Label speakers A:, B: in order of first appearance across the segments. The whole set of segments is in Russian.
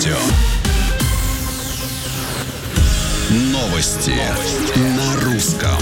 A: радио. Новости на русском.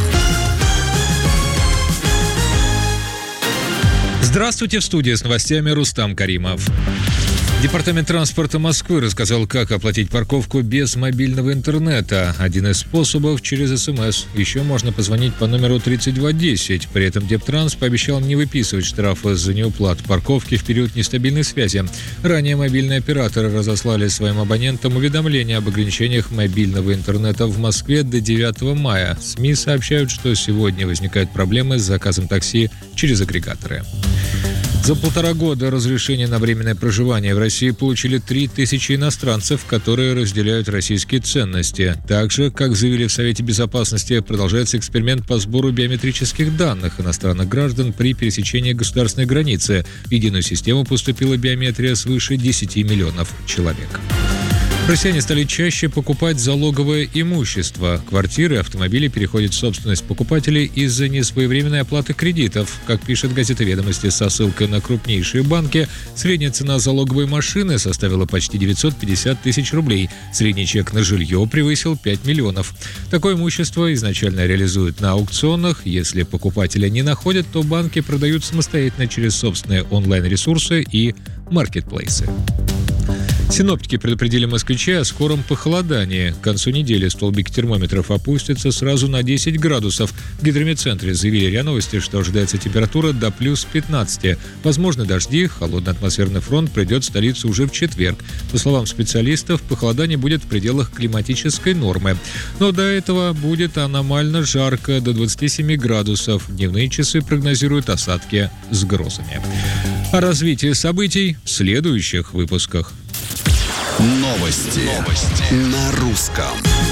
B: Здравствуйте, в студии с новостями Рустам Каримов. Департамент транспорта Москвы рассказал, как оплатить парковку без мобильного интернета. Один из способов – через СМС. Еще можно позвонить по номеру 3210. При этом Дептранс пообещал не выписывать штрафы за неуплату парковки в период нестабильной связи. Ранее мобильные операторы разослали своим абонентам уведомления об ограничениях мобильного интернета в Москве до 9 мая. СМИ сообщают, что сегодня возникают проблемы с заказом такси через агрегаторы. За 1,5 года разрешение на временное проживание в России получили 3000 иностранцев, которые разделяют российские ценности. Также, как заявили в Совете Безопасности, продолжается эксперимент по сбору биометрических данных иностранных граждан при пересечении государственной границы. В единую систему поступила биометрия свыше 10 миллионов человек. Россияне стали чаще покупать залоговое имущество. Квартиры и автомобили переходят в собственность покупателей из-за несвоевременной оплаты кредитов. Как пишет газета «Ведомости» со ссылкой на крупнейшие банки, средняя цена залоговой машины составила почти 950 тысяч рублей. Средний чек на жилье превысил 5 миллионов. Такое имущество изначально реализуют на аукционах. Если покупателя не находят, то банки продают самостоятельно через собственные онлайн-ресурсы и маркетплейсы. Синоптики предупредили москвичей о скором похолодании. К концу недели столбик термометров опустится сразу на 10 градусов. В гидрометцентре заявили РИА Новости, что ожидается температура до плюс 15. Возможны дожди, холодный атмосферный фронт придет в столицу уже в четверг. По словам специалистов, похолодание будет в пределах климатической нормы. Но до этого будет аномально жарко, до 27 градусов. Дневные часы прогнозируют осадки с грозами. О развитии событий в следующих выпусках.
A: Новости на русском.